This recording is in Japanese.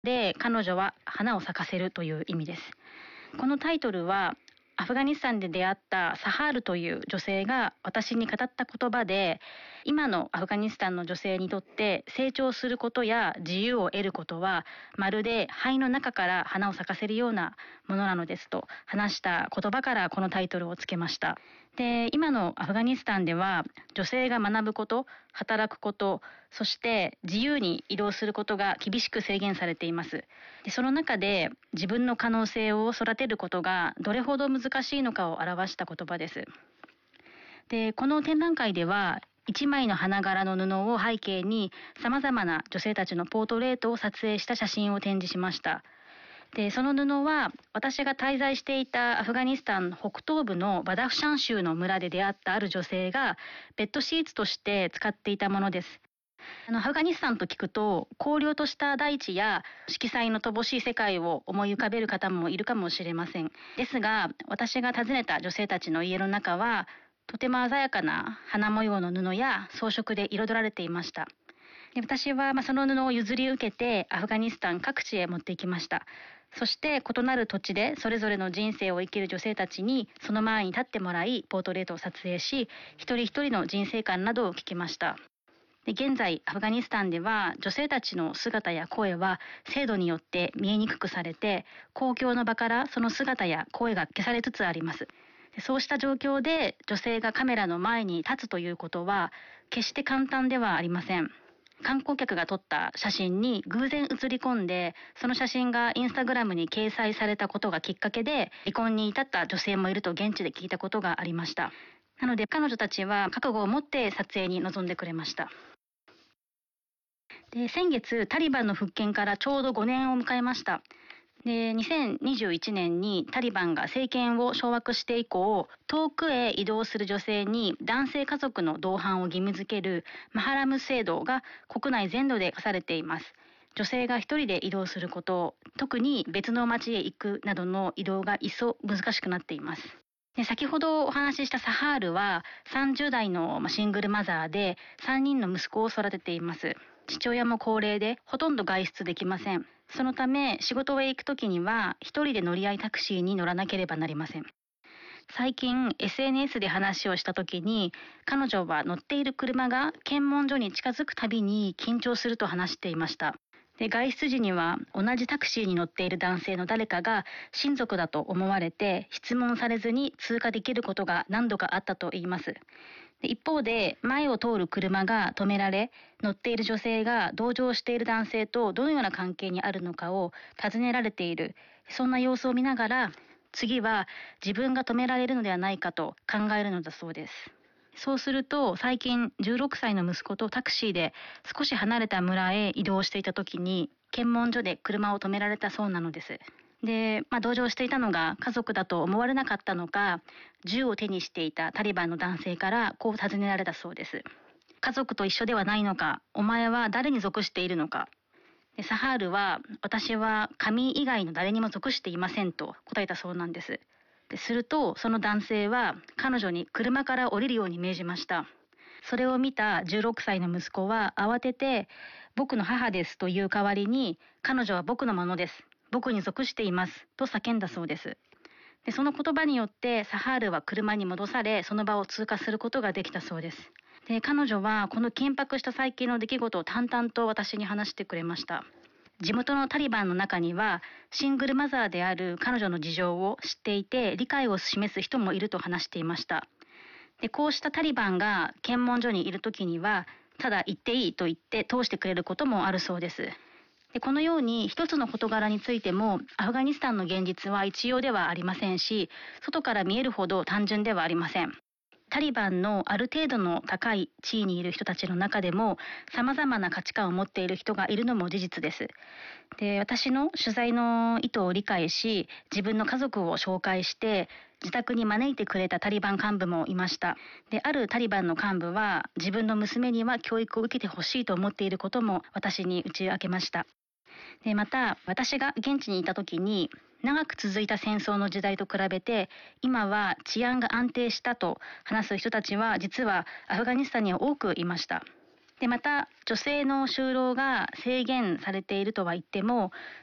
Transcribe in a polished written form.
で彼女は花を咲かせるという意味です。このタイトルはアフガニスタンで出会ったサハールという女性が私に語った言葉で、今のアフガニスタンの女性にとって成長することや自由を得ることはまるで灰の中から花を咲かせるようなものなのですと話した言葉からこのタイトルをつけました。で、今のアフガニスタンでは女性が学ぶこと、働くこと、そして自由に移動することが厳しく制限されています。で、その中で自分の可能性を育てることがどれほど難しいのかを表した言葉です。で、この展覧会では一枚の花柄の布を背景に様々な女性たちのポートレートを撮影した写真を展示しました。で、その布は私が滞在していたアフガニスタン北東部のバダフシャン州の村で出会ったある女性がベッドシーツとして使っていたものです。アフガニスタンと聞くと荒涼とした大地や色彩の乏しい世界を思い浮かべる方もいるかもしれません。ですが、私が訪ねた女性たちの家の中はとても鮮やかな花模様の布や装飾で彩られていました。で、私はその布を譲り受けてアフガニスタン各地へ持っていきました。そして異なる土地でそれぞれの人生を生きる女性たちにその前に立ってもらいポートレートを撮影し、一人一人の人生観などを聞きました。で、現在アフガニスタンでは女性たちの姿や声は制度によって見えにくくされて、公共の場からその姿や声が消されつつあります。で、そうした状況で女性がカメラの前に立つということは決して簡単ではありません。観光客が撮った写真に偶然写り込んで、その写真がインスタグラムに掲載されたことがきっかけで離婚に至った女性もいると現地で聞いたことがありました。なので彼女たちは覚悟を持って撮影に臨んでくれました。で、先月タリバンの復権からちょうど5年を迎えました。で、2021年にタリバンが政権を掌握して以降、遠くへ移動する女性に男性家族の同伴を義務付けるマハラム制度が国内全土で課されています。女性が一人で移動すること、特に別の町へ行くなどの移動が一層難しくなっています。で、先ほどお話ししたサハールは30代のシングルマザーで3人の息子を育てています。父親も高齢でほとんど外出できません。そのため仕事へ行くときには一人で乗り合いタクシーに乗らなければなりません。最近 SNS で話をしたときに彼女は乗っている車が検問所に近づくたびに緊張すると話していました。で、外出時には同じタクシーに乗っている男性の誰かが親族だと思われて質問されずに通過できることが何度かあったと言います。で、一方で前を通る車が止められ、乗っている女性が同乗している男性とどのような関係にあるのかを尋ねられている、そんな様子を見ながら次は自分が止められるのではないかと考えるのだそうです。そうすると最近16歳の息子とタクシーで少し離れた村へ移動していた時に検問所で車を止められたそうなのです。で、同乗していたのが家族だと思われなかったのか、銃を手にしていたタリバンの男性からこう尋ねられたそうです。家族と一緒ではないのか、お前は誰に属しているのか。で、サハールは私は神以外の誰にも属していませんと答えたそうなんです。するとその男性は彼女に車から降りるように命じました。それを見た16歳の息子は慌てて僕の母ですという代わりに彼女は僕のものです。僕に属していますと叫んだそうです。で、その言葉によってサハールは車に戻されその場を通過することができたそうです。で、彼女はこの緊迫した最近の出来事を淡々と私に話してくれました。地元のタリバンの中にはシングルマザーである彼女の事情を知っていて理解を示す人もいると話していました。で、こうしたタリバンが検問所にいるときにはただ行っていいと言って通してくれることもあるそうです。で、このように一つの事柄についてもアフガニスタンの現実は一様ではありませんし、外から見えるほど単純ではありません。タリバンのある程度の高い地位にいる人たちの中でも様々な価値観を持っている人がいるのも事実です。で、私の取材の意図を理解し、自分の家族を紹介して自宅に招いてくれたタリバン幹部もいました。で、あるタリバンの幹部は自分の娘には教育を受けてほしいと思っていることも私に打ち明けました。で、また私が現地にいた時に長く続いた戦争の時代と比べて今は治安が安定したと話す人たちは実はアフガニスタンには多くいました。 でまた女性の就労が制限されているとは言っても